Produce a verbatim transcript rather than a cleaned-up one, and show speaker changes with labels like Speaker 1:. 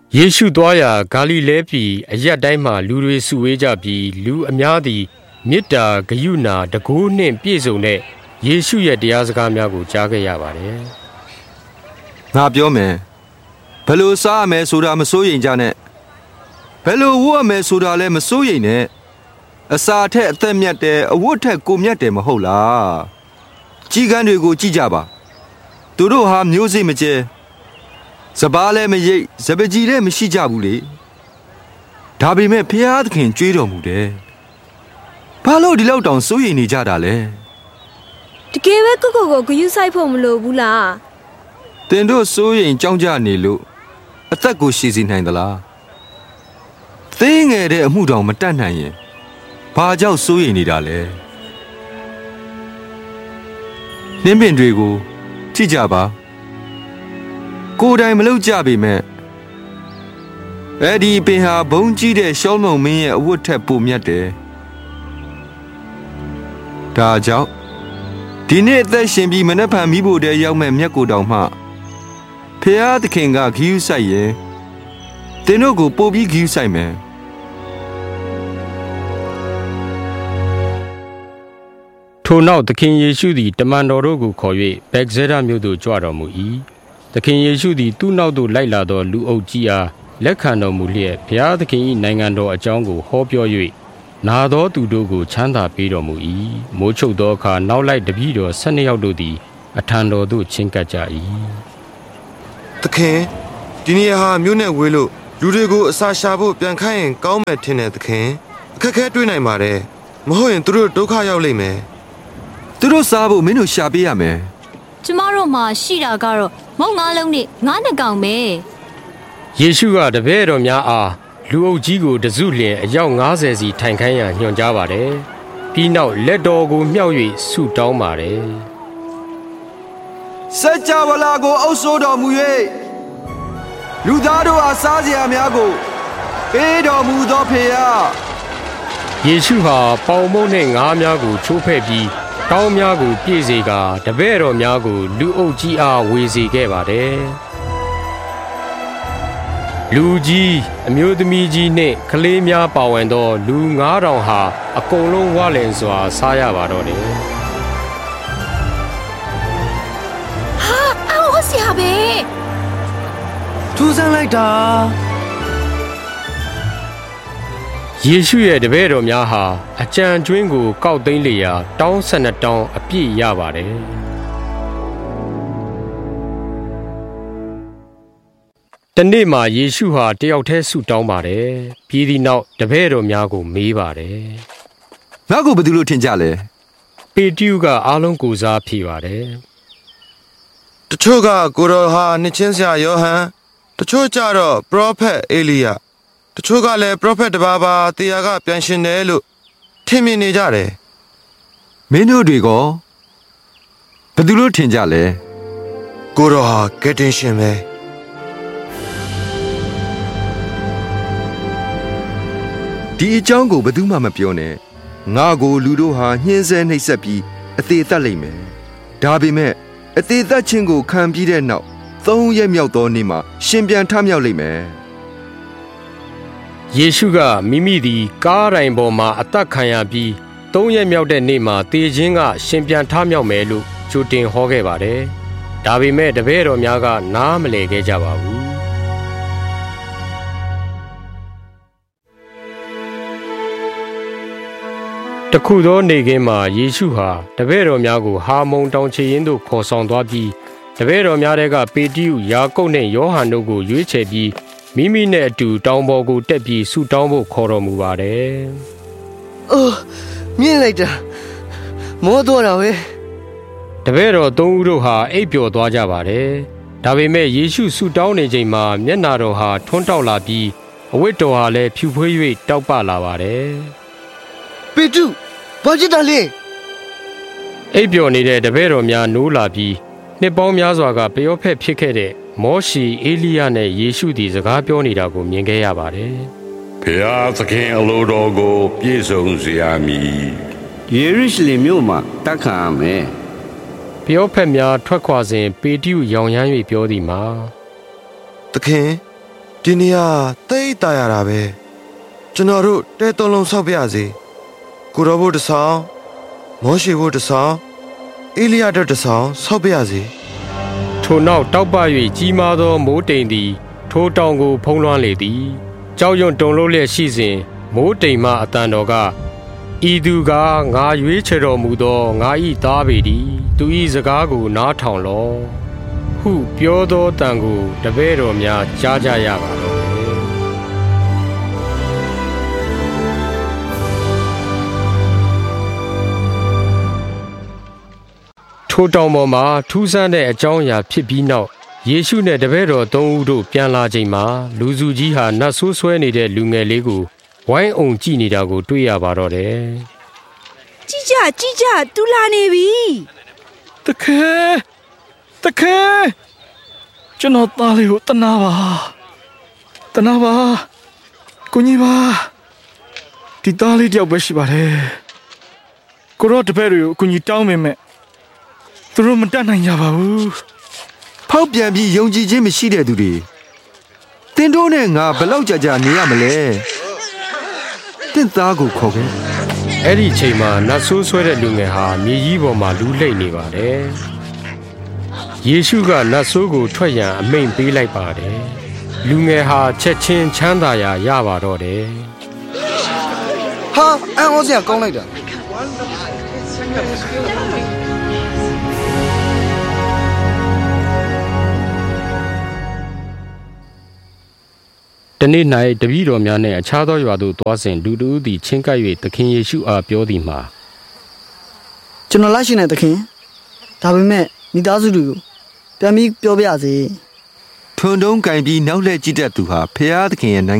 Speaker 1: ယေရှုသွားရာဂါလိလဲပြည်အရပ်တိုင်းမှာလူတွေစုဝေးကြပြီးလူအများသည်မေတ္တာဂရုဏာတကိုးနှင့်ပြည့်စုံတဲ့ယေရှုရဲ့တရားစကားများကိုကြားခဲ့ရပါတယ်
Speaker 2: ။ငါပြောမယ်ဘယ်လိုစားရမယ်ဆိုတာမစိုးရိမ်ကြနဲ့ဘယ်လိုဝတ်ရမယ်ဆိုတာလည်းမစိုးရိမ်နဲ့အစာထက်အသက်မြတ်တယ်အဝတ်ထက်ကိုမြတ်တယ်မဟုတ်လားကြီးကန်းတွေကိုကြည့်ကြပါသူတို့ဟာမျိုးစိမကျဲစပားလည်းမရိပ်စပကြီးလည်းမရှိကြဘူးလေဒါပေမဲ့ဖျားသခင်ကြွေးတော်မူတယ်ဘာလို့ဒီလောက်တောင်စိုးရိမ်နေကြတာလဲ
Speaker 3: တကယ်ပဲကိုကိုကိုဂရုစိုက်ဖို့မလိုဘူးလား
Speaker 2: တင်တို့စိုးရိမ်ကြောင်းကြနေလို့အသက်ကိုရှည်စီနိုင်သလားသိငယ်တဲ့အမှုတောင်မတတ်နိုင်ရင်ဘာကြောင့်စိုးရိမ်နေတာလဲနှင်းပင်တွေကိုကြည့်ကြပါကိုယ်တိုင်မလုပ်ကြပေမဲ့အဲ့ဒီပင်ဟာဘုံကြီးတဲ့ရှောင်းမုံမင်းရဲ့အဝတ်ထက်ပိုမြတ်တယ်ဒါကြောင့်ဒီနေ့အသက်ရှင်ပြီးမနှက်ဖန်မိဖို့တည်းရောက်မဲ့မြတ်ကိုတောင်မှဖျားသခင်ကဂီးယူဆိုင်ရင်တင်တို့ကိုပို့ပြီးဂီးယူဆိုင်မယ်
Speaker 1: ထိုနောက်သခင်ယေရှုသည်တမန်တော်တို့ကိုခေါ်၍ဗက်ဇဲဒမြို့သို့ကြွတော်မူ၏သခင်ယေရှုသည်သူ့နောက်သို့လိုက်လာသောလူအုပ်ကြီးအားလက်ခံတော်မူလျက်ဘုရားသခင်၏နိုင်ငံတော်အကြောင်းကိုဟောပြော၍နာသောသူတို့ကိုချမ်းသာပေးတော်မူ၏မိုးချုပ်သောအခါနောက်လိုက်တပည့်တော်ဆယ်နှစ်ယောက်တို့သည်အထံတော်သို့ချဉ်ကပ်ကြ၏
Speaker 4: သခင်ဒီနေရာဟာမြို့နဲ့ဝေးလို့လူတွေကိုအစာရှာဖို့ပြန်ခိုင်းရင်ကောင်းမယ်ထင်တယ်သခင်အခက်ခဲတွေ့နိုင်ပါတယ်မဟုတ်ရင်သူတို့ဒုက္ခရောက်လိမ့်မယ်
Speaker 2: သူတို့စားဖို့မင်းတို့ရှာပေးရမယ်
Speaker 5: ကျမတို့မှာရှိတာကတော့မုံငါးလုံးနဲ့ငါးနှစ်ကောင်ပဲ
Speaker 1: ယေရှုကတပည့်တော်များအားလူအုပ်ကြီးကိုတစုလျင်အယောက်၅၀စီထိုင်ခိုင်းရန်ညွှန်ကြားပါတယ်ပြီးနောက်လက်တော်ကိုမြှောက်၍ဆုတောင်းပါတယ်
Speaker 2: စัจ java လာကိုအုပ်စိုးတော်မူ၍လူသားတို့အားစားစရာများကိုပေးတော်မူသောဖေယ
Speaker 1: ယေရှုဟာပေါင်မုန့်နှင့်ငါးများကိုချိုးဖဲ့ပြီးတောင်းများကိုပြည့်စေကာတပည့်တော်များကိုလူအုပ်ကြီးအားဝေစေခဲ့ပါတယ်လူကြီးအမျိုးသမီးကြီးနှင့်ကလေးများပါဝင်သောလူငါးထောင်ဟာအကုန်လုံးဝလင်စွာစားရပါတော့တယ်
Speaker 5: ဟာအော်ဆရာပဲ
Speaker 2: ထူးဆန်းလိုက်တာ
Speaker 1: ယေရှုရဲ့တပည့်တော်များဟာအကြံကျွင်းကိုကောက်သိမ်းလျာတောင်းဆယ်နှစ်တောင်းအပြည့်ရပါတယ်တနေ့မှာယေရှုဟာတယောက်တည်းဆုတောင်းပါတယ်ပြီးသည့်နောက်တပည့်တော်များကိုမေးပါတယ်
Speaker 2: ငါ့ကိုဘယ်သူလို့ထင်ကြလဲ
Speaker 1: ပေတရုကအားလုံးကိုစားဖြေပါတယ်
Speaker 4: တချို့ကကိုတော်ဟာနှစ်ချင်းဆရာယောဟန်တချို့ကြတော့ပရောဖက်အေလိယတချို့ကလည်းပရောဖက်တစ်ပါးပါတရားကပြန်ရှင်တယ်လို့ထင်မြင်နေကြတယ်
Speaker 2: မင်းတို့တွေကဘယ်သူလို့ထင်ကြလဲ
Speaker 4: ကိုတော်ဟာကယ်တင်ရှင်ပဲ
Speaker 2: ဒီအကြောင်းကိုဘယ်သူမှမပြောနဲ့ငါကိုလူတို့ဟာညှင်းဆဲနှိပ်စက်ပြီးအသေးသက်လိမ့်မယ်ဒါပေမဲ့အသေးသက်ခြင်းကိုခံပြီးတဲ့နောက်သုံးရက်မြောက်သောနေ့မှာရှင်ပြန်ထမြောက်လိမ့်မယ်
Speaker 1: ယေရှုကမိမိသည်ကားတိုင်ပေါ်မှာအသက်ခံရပြီးသုံးရက်မြောက်တဲ့နေ့မှာသေခြင်းကရှင်ပြန်ထမြောက်မယ်လို့ကြိုတင်ဟောခဲ့ပါတယ်ဒါပေမဲ့တပည့်တော်များကနားမလည်ခဲ့ကြပါဘူးတခုသောနေ့ခင်းမှာယေရှုဟာတပည့်တော်များကိုဟာမုန်တောင်ခြေရင်းသို့ခေါ်ဆောင်သွားပြီးတပည့်တော်များကပေတရုယာကုပ်နှင့်ယောဟန်တို့ကိုရွေးချယ်ပြီးမိမိနဲ့အတူတောင်ပေါ်ကိုတက်ပြီးဆုတောင်းဖို့ခေါ်တော်မူပါတယ်
Speaker 6: ။အိုးမြင်လိုက်တာမောတော့တာပဲ
Speaker 1: တပည့်တော်သုံးဦးတို့ဟာအိပ်ပျော်သွားကြပါတယ်ဒါပေမဲ့ယေရှုဆုတောင်းနေချိန်မှာမျက်နာတော်ဟာထွန်းတောက်လာပြီးအဝတ်တော်ဟာလည်းဖြူဖွေး၍တောက်ပလာပါတယ်
Speaker 6: ပေတုဘာဖြစ်တာလဲ
Speaker 1: အိပ်ပျော်နေတဲ့တပည့်တော်များနိုးလာပြီးနှစ်ပေါင်းများစွာကပျောဖက်ဖြစ်ခဲ့တဲ့မောရှေအေလိယနဲ့ယေရှုသည်စကားပြောနေတာကိုမြင်ခဲ့ရပါတယ်
Speaker 7: ။ဘုရားသခင်အလိုတော်ကိုပြည့်စုံစေရမည်
Speaker 8: ။ယေရုရှလင်မြို့မှာတက်ခံရမယ်
Speaker 1: ။ပျောဖက်များထွက်ခွာစဉ်ပေတရုရောင်ရမ်း၍ပြောသည်မှာ
Speaker 4: သခင်ဒီနေရာတိတ်တာရတာပဲကျွန်တော်တို့တဲသုံးလုံးဆောက်ပြရစီကိုရောဘုတ်တဆောင်မောရှိဘုတ်တဆောင်အေလိယတ်တဆောင်ဆောက်ပြရစီ
Speaker 1: ထိုနောက်တောက်ပ၍ကြီးမားသောမိုးတိမ်သည်ထိုတောင်ကိုဖုံးလွှမ်းလေသည်ကြောက်ရွံ့တုန်လှုပ်လျက်ရှိစဉ်မိုးတိမ်မှအတန်တော်ကဤသူကငါရွေးချယ်တော်မူသောငါ၏သားပေသည်သူ၏စကားကိုနားထောင်လော့ဟုပြောသောတန်ကိုတပည့်တော်များကြားကြရပါတော့ထိုတောင်ပေါ်မှာထူးဆန်းတဲ့အကြောင်းအရာဖြစ်ပြီးနောက်ယေရှုနဲ့တပည့်တော်သုံးဦးတို့ပြန်လာချိန်မှာလူစုကြီးဟာနတ်ဆိုးဆွဲနေတဲ့လူငယ်လေးကိုဝိုင်းအောင်ကြည့်နေတာကိုတွေ့ရပါတော့တယ်
Speaker 3: ။ကြည့်ကြကြည့်ကြသူလာနေပြီ
Speaker 9: ။တခဲတခဲကျွန်တော်သားလေးကိုတနာပါတနာပါကိုကြီးပါဒီသားလေးတယောက်ပဲရှိပါတယ်။ကိုရောတပည့်တွေကိုကိုကြီးတောင်းမိမဲ့သူတို့မတတ်နိုင်ကြပါဘူး
Speaker 2: ဖောက်ပြန်ပြီးယုံကြည်ခြင်းမရှိတဲ့သူတွေတင်တို့နဲ့ငါဘလောက်ကြာကြာနေရမလဲတင့်သားကိုခေါ်ခဲ့
Speaker 1: အဲ့ဒီချိန်မှာနတ်ဆိုးဆွဲတဲ့လူငယ်ဟာမြေကြီးပေါ်မှာလူးလိမ့်နေပါတယ်ယေရှုကနတ်ဆိုးကိုထွက်ရန်အမိန့်ပေးလိုက်ပါတယ်လူငယ်ဟာချက်ချင်းချမ်းသာရာရပါတော့တယ်
Speaker 6: ဟာအံ့ဩစရာကောင်းလိုက်တာ
Speaker 1: တနေ့၌တပည့်တော်များနှင့်အခြားသောရွာသို့သွားစဉ်လူတို့သည်ချင်းကပ်၍သခင်ယေရှုအားပြောသည်မှာ
Speaker 6: ကျွန်တော်လိုက်ရှင်တဲ့သခင်ဒါပေမဲ့မိသားစုတွေကိုပြန်ပြီးပြောပြစေ
Speaker 2: ထွန်းတုံးကင်ပြီးနောက်လှည့်ကြည့်တတ်သူဟာဖျားသခင်ရဲ့